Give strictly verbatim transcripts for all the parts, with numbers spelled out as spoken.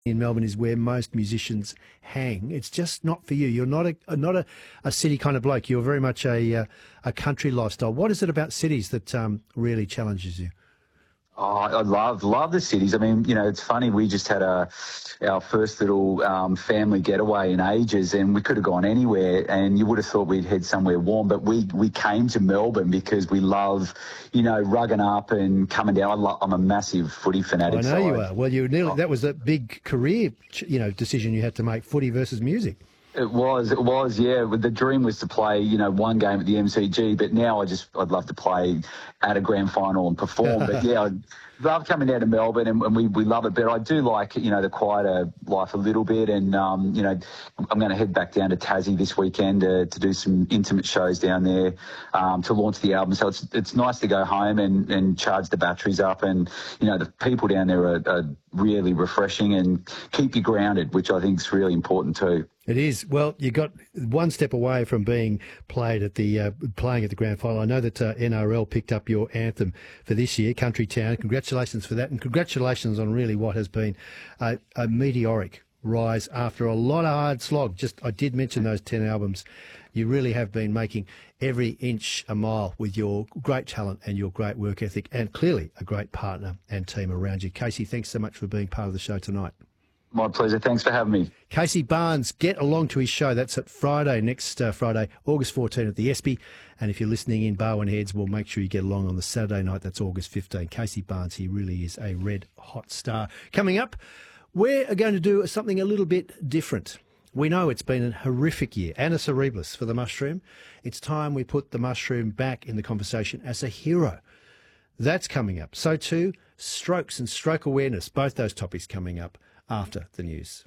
in Melbourne is where most musicians hang. It's just not for you. You're not a not a, a city kind of bloke. You're very much a uh, a country lifestyle. What is it about cities that um, really challenges you? Oh, I love love the cities. I mean, you know, it's funny. We just had a our first little um, family getaway in ages, and we could have gone anywhere. And you would have thought we'd head somewhere warm, but we we came to Melbourne because we love, you know, rugging up and coming down. I lo- I'm a massive footy fanatic. I know so you I, are. Well, you nearly oh. that was a big career, you know, decision you had to make: footy versus music. It was, it was, yeah. The dream was to play, you know, one game at the M C G, but now I just, I'd love to play at a grand final and perform. But yeah, I love coming down to Melbourne, and, and we, we love it. But I do like, you know, the quieter life a little bit. And, um, you know, I'm going to head back down to Tassie this weekend to, to do some intimate shows down there um, to launch the album. So it's it's nice to go home and, and charge the batteries up. And, you know, the people down there are, are really refreshing and keep you grounded, which I think is really important too. It is. Well, you got one step away from being played at the uh, playing at the grand final. I know that uh, N R L picked up your anthem for this year, Country Town. Congratulations for that, and congratulations on really what has been a, a meteoric rise after a lot of hard slog. Just I did mention those ten albums. You really have been making every inch a mile with your great talent and your great work ethic, and clearly a great partner and team around you. Casey, thanks so much for being part of the show tonight. My pleasure. Thanks for having me. Casey Barnes, get along to his show. That's at Friday, next uh, Friday, August fourteenth at the Espy. And if you're listening in Barwon Heads, well, make sure you get along on the Saturday night. That's August fifteenth. Casey Barnes, he really is a red hot star. Coming up, we're going to do something a little bit different. We know it's been a horrific year, annus horribilis for the mushroom. It's time we put the mushroom back in the conversation as a hero. That's coming up. So too, strokes and stroke awareness, both those topics coming up after the news.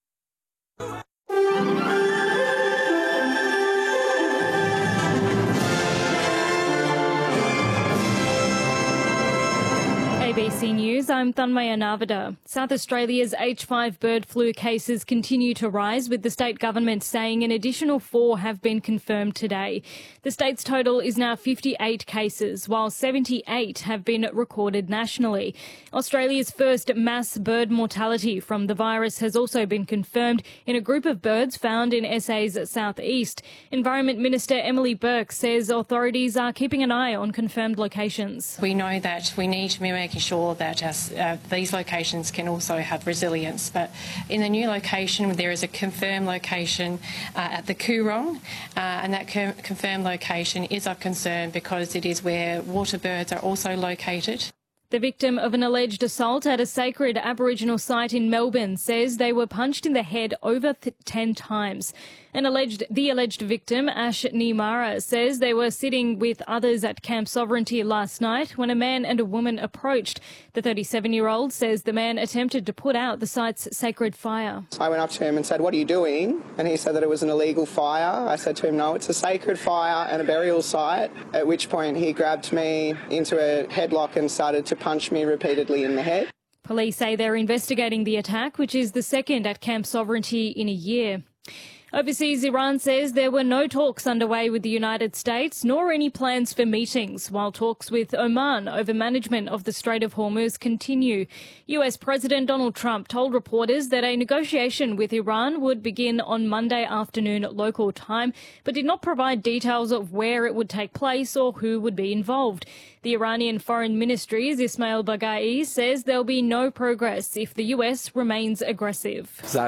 A B C News, I'm Thanmaya Navada. South Australia's H five bird flu cases continue to rise, with the state government saying an additional four have been confirmed today. The state's total is now fifty-eight cases, while seventy-eight have been recorded nationally. Australia's first mass bird mortality from the virus has also been confirmed in a group of birds found in S A's southeast. Environment Minister Emily Burke says authorities are keeping an eye on confirmed locations. We know that we need to be making sure that as, uh, these locations can also have resilience. But in the new location, there is a confirmed location uh, at the Coorong, uh, and that co- confirmed location is of concern because it is where water birds are also located. The victim of an alleged assault at a sacred Aboriginal site in Melbourne says they were punched in the head over th- ten times. An alleged, the alleged victim, Ash Nimara, says they were sitting with others at Camp Sovereignty last night when a man and a woman approached. The thirty-seven-year-old says the man attempted to put out the site's sacred fire. I went up to him and said, "What are you doing?" And he said that it was an illegal fire. I said to him, "No, it's a sacred fire and a burial site," at which point he grabbed me into a headlock and started to punch me repeatedly in the head. Police say they're investigating the attack, which is the second at Camp Sovereignty in a year. Overseas, Iran says there were no talks underway with the United States, nor any plans for meetings, while talks with Oman over management of the Strait of Hormuz continue. U S President Donald Trump told reporters that a negotiation with Iran would begin on Monday afternoon local time, but did not provide details of where it would take place or who would be involved. The Iranian Foreign Ministry's Ismail Baghai says there'll be no progress if the U S remains aggressive. As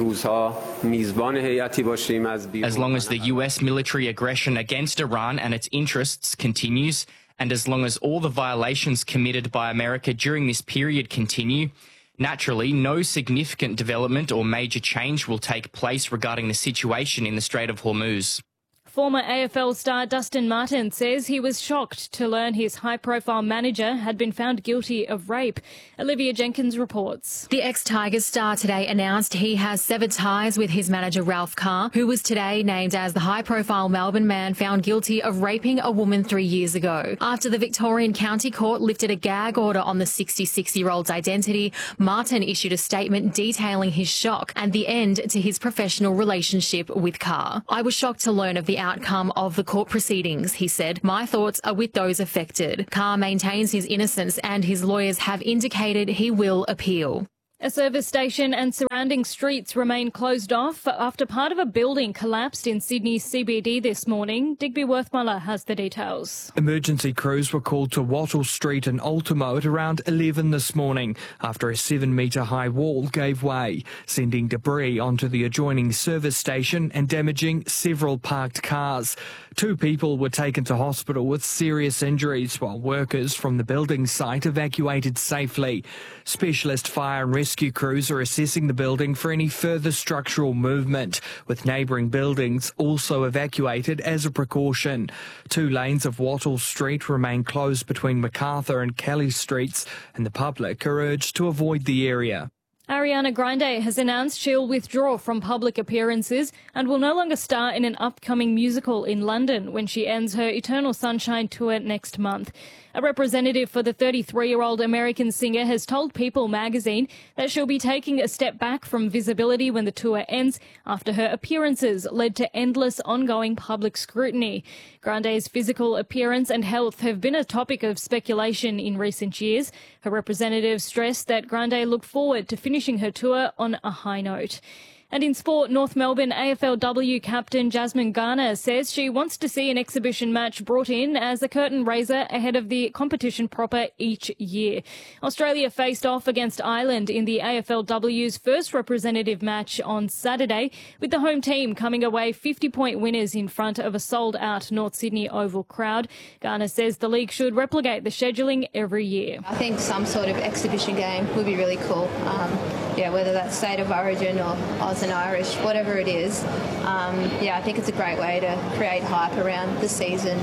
long as the U S military aggression against Iran and its interests continues, and as long as all the violations committed by America during this period continue, naturally no significant development or major change will take place regarding the situation in the Strait of Hormuz. Former A F L star Dustin Martin says he was shocked to learn his high-profile manager had been found guilty of rape. Olivia Jenkins reports. The ex-Tigers star today announced he has severed ties with his manager Ralph Carr, who was today named as the high-profile Melbourne man found guilty of raping a woman three years ago. After the Victorian County Court lifted a gag order on the sixty-six-year-old's identity, Martin issued a statement detailing his shock and the end to his professional relationship with Carr. "I was shocked to learn of the outcome of the court proceedings," he said. "My thoughts are with those affected." Carr maintains his innocence and his lawyers have indicated he will appeal. A service station and surrounding streets remain closed off after part of a building collapsed in Sydney's C B D this morning. Digby Worthmuller has the details. Emergency crews were called to Wattle Street and Ultimo at around eleven this morning after a seven metre high wall gave way, sending debris onto the adjoining service station and damaging several parked cars. Two people were taken to hospital with serious injuries while workers from the building site evacuated safely. Specialist fire and rescue crews are assessing the building for any further structural movement, with neighbouring buildings also evacuated as a precaution. Two lanes of Wattle Street remain closed between MacArthur and Kelly Streets, and the public are urged to avoid the area. Ariana Grande has announced she'll withdraw from public appearances and will no longer star in an upcoming musical in London when she ends her Eternal Sunshine tour next month. A representative for the thirty-three-year-old American singer has told People magazine that she'll be taking a step back from visibility when the tour ends after her appearances led to endless ongoing public scrutiny. Grande's physical appearance and health have been a topic of speculation in recent years. Her representative stressed that Grande looked forward to finishing her tour on a high note. And in sport, North Melbourne A F L W captain Jasmine Garner says she wants to see an exhibition match brought in as a curtain raiser ahead of the competition proper each year. Australia faced off against Ireland in the A F L W's first representative match on Saturday, with the home team coming away fifty-point winners in front of a sold-out North Sydney Oval crowd. Garner says the league should replicate the scheduling every year. I think some sort of exhibition game would be really cool. Um, yeah, whether that's State of Origin or Oz and Irish, whatever it is. Um, yeah, I think it's a great way to create hype around the season.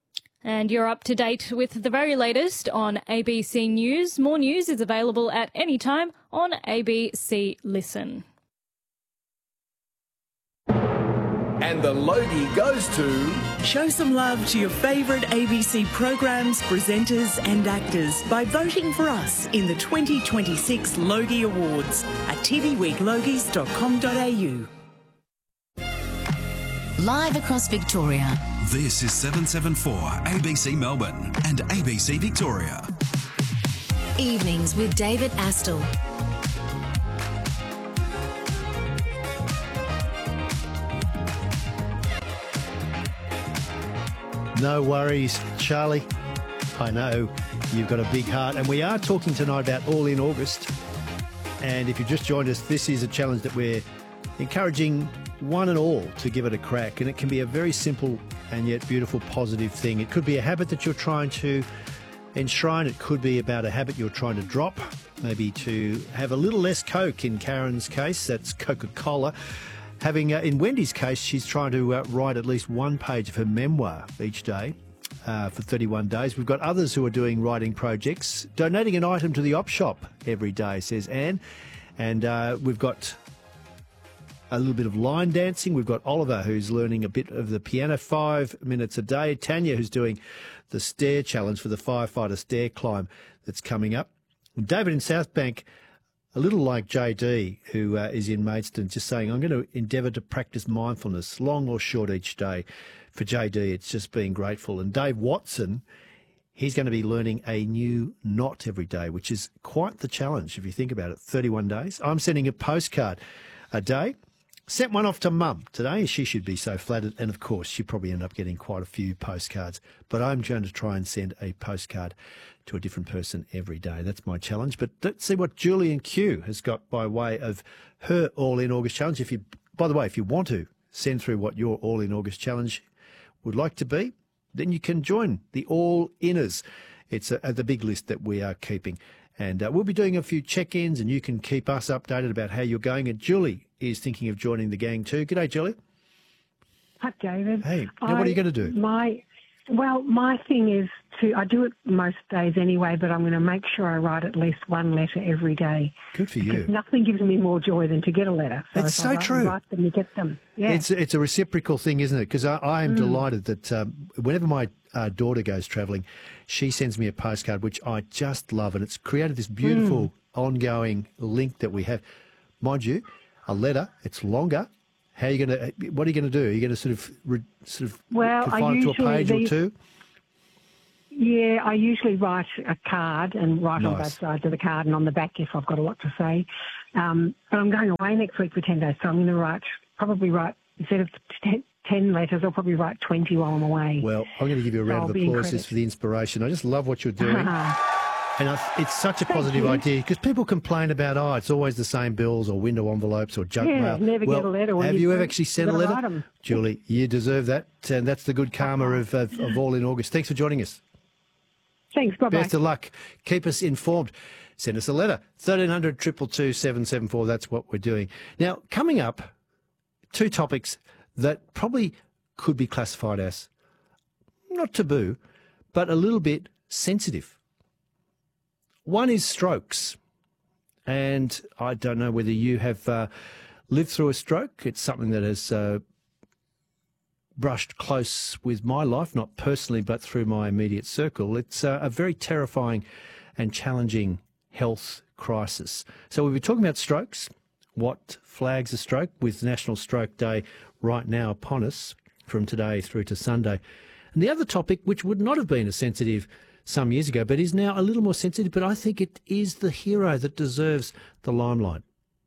And you're up to date with the very latest on A B C News. More news is available at any time on A B C Listen. And the Logie goes to... Show some love to your favourite A B C programs, presenters and actors by voting for us in the twenty twenty-six Logie Awards at t v week logies dot com dot a u. Live across Victoria. This is seven seven four A B C Melbourne and A B C Victoria. Evenings with David Astle. No worries, Charlie. I know you've got a big heart. And we are talking tonight about All In August. And if you've just joined us, this is a challenge that we're encouraging one and all to give it a crack. And it can be a very simple and yet beautiful, positive thing. It could be a habit that you're trying to enshrine. It could be about a habit you're trying to drop, maybe to have a little less Coke in Karen's case. That's Coca-Cola. Having, uh, in Wendy's case, she's trying to uh, write at least one page of her memoir each day uh, for thirty-one days. We've got others who are doing writing projects, donating an item to the op shop every day, says Anne. And uh, we've got a little bit of line dancing. We've got Oliver, who's learning a bit of the piano, five minutes a day. Tanya, who's doing the stair challenge for the firefighter stair climb that's coming up. And David in South Bank, a little like J D, who uh, is in Maidstone, just saying, I'm going to endeavour to practice mindfulness, long or short each day. For J D, it's just being grateful. And Dave Watson, he's going to be learning a new knot every day, which is quite the challenge if you think about it. thirty-one days. I'm sending a postcard a day. Sent one off to Mum today. She should be so flattered. And, of course, she probably end up getting quite a few postcards. But I'm going to try and send a postcard to a different person every day. That's my challenge. But let's see what Julian Q has got by way of her All In August challenge. If you, by the way, if you want to send through what your All In August challenge would like to be, then you can join the All Inners. It's a, a, the big list that we are keeping. And uh, we'll be doing a few check-ins, and you can keep us updated about how you're going. And Julie is thinking of joining the gang too. G'day, Julie. Hi, David. Hey, now what are you going to do? My, well, my thing is to, I do it most days anyway, but I'm going to make sure I write at least one letter every day. Good for you. Nothing gives me more joy than to get a letter. So That's if so I write, true. Write them, you get them. Yeah. It's, it's a reciprocal thing, isn't it? Because I, I am Mm. delighted that um, whenever my uh, daughter goes travelling, she sends me a postcard, which I just love. And it's created this beautiful Mm. ongoing link that we have. Mind you, a letter, it's longer. How are you going to, what are you going to do? Are you going to sort of, re, sort of Well, I confine it to a usually page or these- two? Yeah, I usually write a card and write on Nice. both sides of the card and on the back if I've got a lot to say. Um, but I'm going away next week for ten days, so I'm going to write, probably write, instead of ten, ten letters, I'll probably write twenty while I'm away. Well, I'm going to give you a round So of I'll be applause incredible. just for the inspiration. I just love what you're doing. Uh-huh. And I, it's such a Thank positive you. idea because people complain about, oh, it's always the same bills or window envelopes or junk Yeah, mail. never get well, a letter when have you you ever don't- actually sent you a gotta letter? write 'em. Julie, you deserve that. And that's the good karma of, of, of all in August. Thanks for joining us. Thanks, bye-bye. Best of luck. Keep us informed. Send us a letter. thirteen hundred, two two two, seven seven four. That's what we're doing. Now, coming up, two topics that probably could be classified as not taboo, but a little bit sensitive. One is strokes. And I don't know whether you have uh, lived through a stroke. It's something that has uh, brushed close with my life, not personally, but through my immediate circle. It's uh, a very terrifying and challenging health crisis. So we'll be talking about strokes, what flags a stroke, with National Stroke Day right now upon us from today through to Sunday. And the other topic, which would not have been as sensitive some years ago, but is now a little more sensitive, but I think it is the hero that deserves the limelight.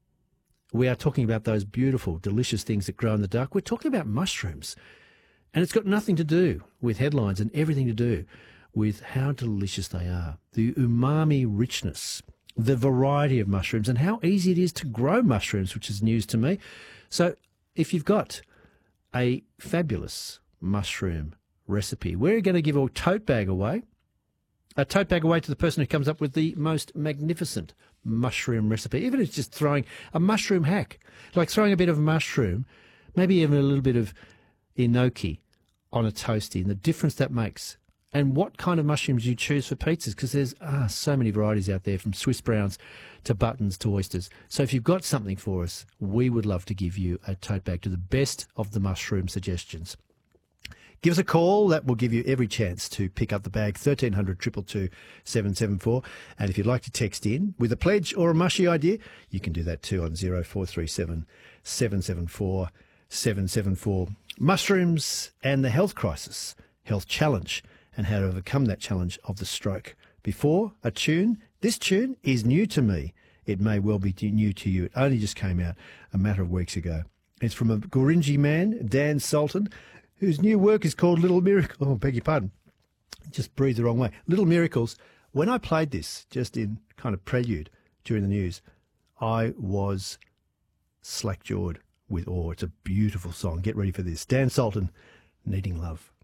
We are talking about those beautiful, delicious things that grow in the dark. We're talking about mushrooms. And it's got nothing to do with headlines and everything to do with how delicious they are, the umami richness, the variety of mushrooms, and how easy it is to grow mushrooms, which is news to me. So if you've got a fabulous mushroom recipe, we're going to give a tote bag away, a tote bag away to the person who comes up with the most magnificent mushroom recipe, even if it's just throwing a mushroom hack, like throwing a bit of mushroom, maybe even a little bit of enoki on a toasty, and the difference that makes. And what kind of mushrooms you choose for pizzas, because there's ah, so many varieties out there, from Swiss browns to buttons to oysters. So if you've got something for us, we would love to give you a tote bag to the best of the mushroom suggestions. Give us a call. That will give you every chance to pick up the bag, thirteen hundred, two two two, seven seven four. And if you'd like to text in with a pledge or a mushy idea, you can do that too on zero four three seven, seven seven four, seven seven four. Mushrooms and the health crisis, health challenge, and how to overcome that challenge of the stroke. Before a tune, this tune is new to me. It may well be new to you. It only just came out a matter of weeks ago. It's from a Gurindji man, Dan Sultan, whose new work is called Little Miracles. Oh, beg your pardon. Just breathed the wrong way. Little Miracles. When I played this, just in kind of prelude during the news, I was slack-jawed with awe. It's a beautiful song. Get ready for this. Dan Sultan, Needing Love.